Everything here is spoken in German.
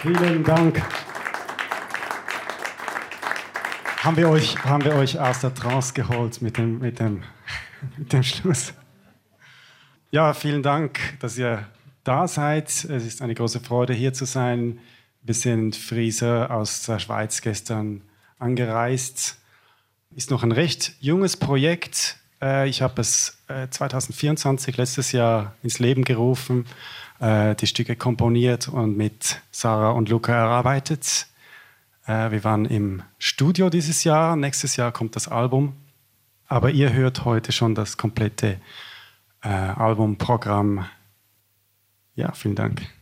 Vielen Dank. Haben wir euch aus der Trance geholt mit dem Schluss? Ja, vielen Dank, dass ihr da seid. Es ist eine große Freude, hier zu sein. Wir sind Frieser aus der Schweiz gestern angereist. Ist noch ein recht junges Projekt. Ich habe es 2024, letztes Jahr, ins Leben gerufen, die Stücke komponiert und mit Sarah und Luca erarbeitet. Wir waren im Studio dieses Jahr. Nächstes Jahr kommt das Album. Aber ihr hört heute schon das komplette Albumprogramm. Ja, vielen Dank.